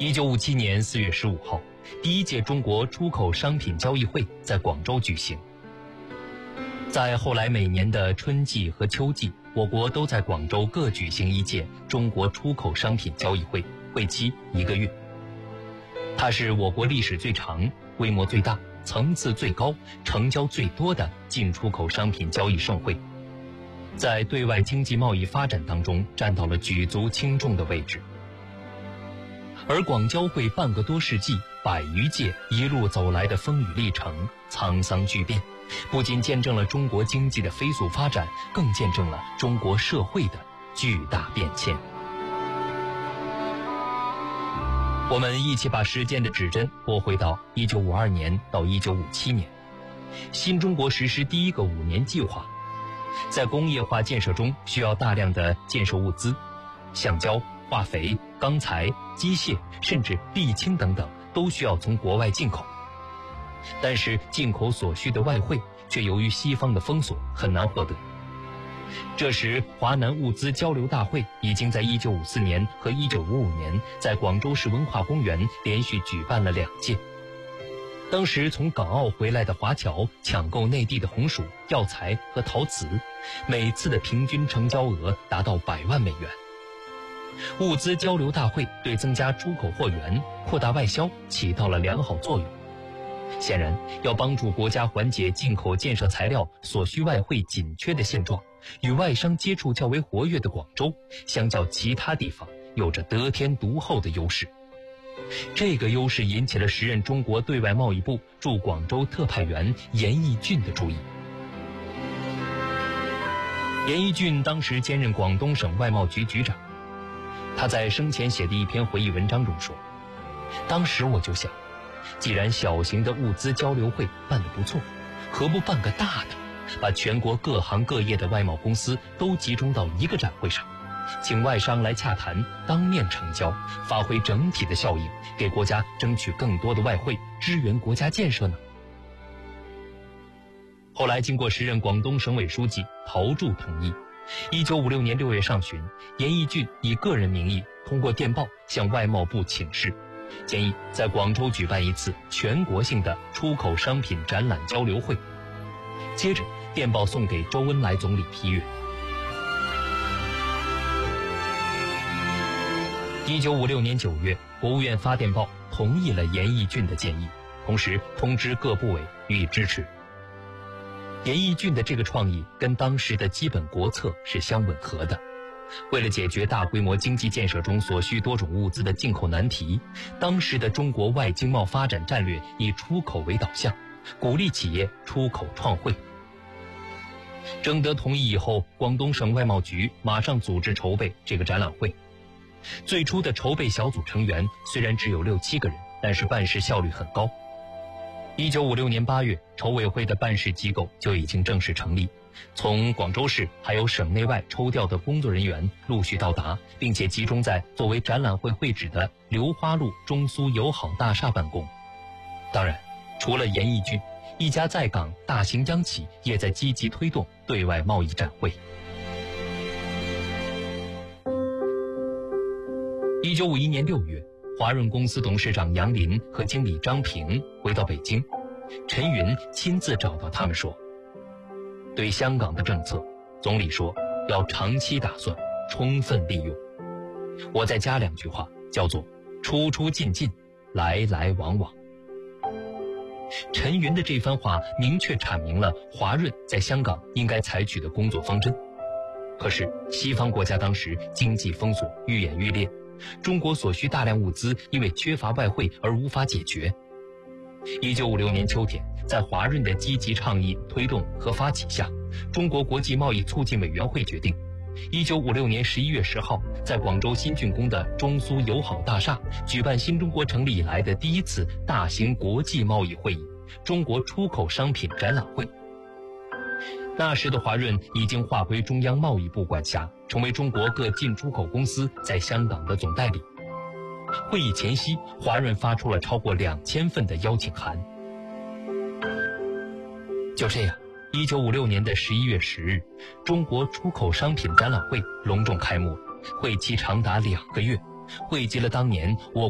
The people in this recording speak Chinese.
1957年4月15号，第一届中国出口商品交易会在广州举行。在后来每年的春季和秋季，我国都在广州各举行一届中国出口商品交易会，会期1个月。它是我国历史最长、规模最大、层次最高、成交最多的进出口商品交易盛会，在对外经济贸易发展当中占到了举足轻重的位置。而广交会半个多世纪、100余届一路走来的风雨历程、沧桑巨变，不仅见证了中国经济的飞速发展，更见证了中国社会的巨大变迁。我们一起把时间的指针拨回到1952年到1957年，新中国实施第一个5年计划。在工业化建设中需要大量的建设物资，橡胶、化肥、钢材、机械，甚至沥青等等，都需要从国外进口。但是进口所需的外汇却由于西方的封锁很难获得。这时华南物资交流大会已经在1954年和1955年在广州市文化公园连续举办了2届。当时从港澳回来的华侨抢购内地的红薯、药材和陶瓷，每次的平均成交额达到100万美元。物资交流大会对增加出口货源、扩大外销起到了良好作用。显然，要帮助国家缓解进口建设材料所需外汇紧缺的现状，与外商接触较为活跃的广州，相较其他地方有着得天独厚的优势。这个优势引起了时任中国对外贸易部驻广州特派员严义峻的注意。严义峻当时兼任广东省外贸局局长，他在生前写的一篇回忆文章中说，当时我就想，既然小型的物资交流会办得不错，何不办个大的，把全国各行各业的外贸公司都集中到一个展会上，请外商来洽谈，当面成交，发挥整体的效应，给国家争取更多的外汇，支援国家建设呢？后来经过时任广东省委书记陶铸同意，1956年6月上旬，严义峻以个人名义通过电报向外贸部请示，建议在广州举办一次全国性的出口商品展览交流会。接着电报送给周恩来总理批阅。1956年9月，国务院发电报同意了严义峻的建议，同时通知各部委予以支持。严义峻的这个创意跟当时的基本国策是相吻合的。为了解决大规模经济建设中所需多种物资的进口难题，当时的中国外经贸发展战略以出口为导向，鼓励企业出口创汇。征得同意以后，广东省外贸局马上组织筹备这个展览会。最初的筹备小组成员虽然只有6、7个人，但是办事效率很高。1956年8月，筹委会的办事机构就已经正式成立，从广州市还有省内外抽调的工作人员陆续到达，并且集中在作为展览会会址的流花路中苏友好大厦办公。当然，除了严义峻，一家在港大型央企也在积极推动对外贸易展会。1951年6月，华润公司董事长杨林和经理张平回到北京，陈云亲自找到他们说，对香港的政策，总理说要长期打算，充分利用。我再加2句话，叫做出出进进，来来往往。陈云的这番话明确阐明了华润在香港应该采取的工作方针。可是西方国家当时经济封锁愈演愈烈，中国所需大量物资因为缺乏外汇而无法解决。1956年秋天，在华润的积极倡议、推动和发起下，中国国际贸易促进委员会决定，1956年11月10号，在广州新竣工的中苏友好大厦举办新中国成立以来的第一次大型国际贸易会议——中国出口商品展览会。那时的华润已经划归中央贸易部管辖，成为中国各进出口公司在香港的总代理。会议前夕，华润发出了超过2000份的邀请函。就这样，1956年的11月10日，中国出口商品展览会隆重开幕，会期长达2个月，汇集了当年我